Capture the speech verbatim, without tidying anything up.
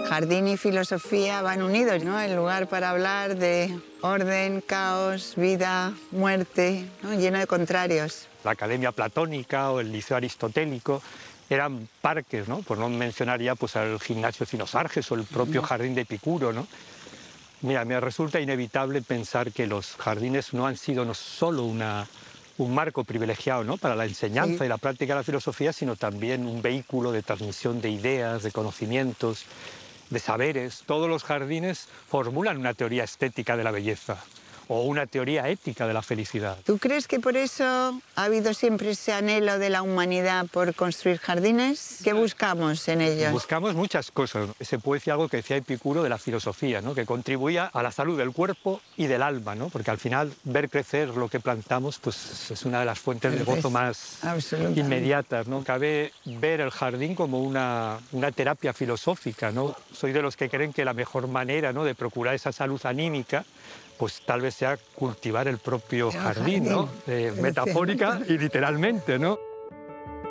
Jardín y filosofía van unidos, ¿no? El lugar para hablar de orden, caos, vida, muerte, ¿no? Lleno de contrarios. La Academia Platónica o el Liceo Aristotélico eran parques, ¿no? Por no mencionar ya pues, al gimnasio de Cinosarges o el propio jardín de Epicuro, ¿no? Mira, me resulta inevitable pensar que los jardines no han sido no solo una, un marco privilegiado, ¿no? Para la enseñanza Sí. y la práctica de la filosofía, sino también un vehículo de transmisión de ideas, de conocimientos, de saberes. Todos los jardines formulan una teoría estética de la belleza o una teoría ética de la felicidad. ¿Tú crees que por eso ha habido siempre ese anhelo de la humanidad por construir jardines? ¿Qué buscamos en ellos? Buscamos muchas cosas. Se puede decir algo que decía Epicuro de la filosofía, ¿no? Que contribuía a la salud del cuerpo y del alma, ¿no? Porque al final ver crecer lo que plantamos pues, es una de las fuentes de gozo más inmediatas, ¿no? Cabe ver el jardín como una, una terapia filosófica, ¿no? Soy de los que creen que la mejor manera, ¿no? de procurar esa salud anímica pues tal vez sea cultivar el propio El jardín, jardín, ¿no? Eh, metafórica y literalmente, ¿no?